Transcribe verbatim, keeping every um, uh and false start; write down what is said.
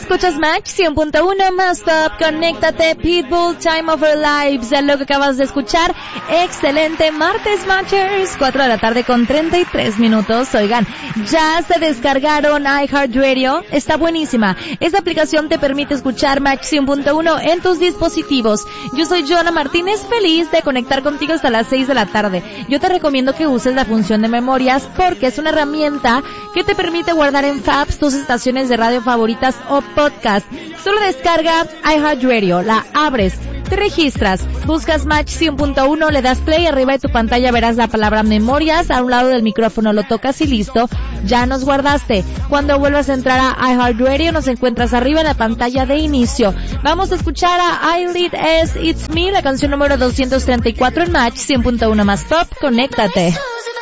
escuchas Match cien punto uno más Pop, conéctate, Pitbull, Time of Our Lives, es lo que acabas de escuchar. Excelente martes, Matchers, cuatro de la tarde con treinta y tres minutos. Oigan, ya se descargaron iHeartRadio, está buenísima. Esta aplicación te permite escuchar Match cien punto uno en tus dispositivos. Yo soy Joana Martínez, feliz de conectar contigo hasta las seis de la tarde. Yo te recomiendo que uses la función de memorias porque es una herramienta que te permite guardar en Fabs tus estaciones de radio favoritas o podcast. Solo descarga iHeartRadio, la abres, te registras, buscas Match cien punto uno, le das play, arriba de tu pantalla verás la palabra memorias, a un lado del micrófono lo tocas y listo, ya nos guardaste. Cuando vuelvas a entrar a iHeartRadio nos encuentras arriba en la pantalla de inicio. Vamos a escuchar a Eyelid S. It's Me, la canción número doscientos treinta y cuatro en Match cien punto uno más Pop, conéctate.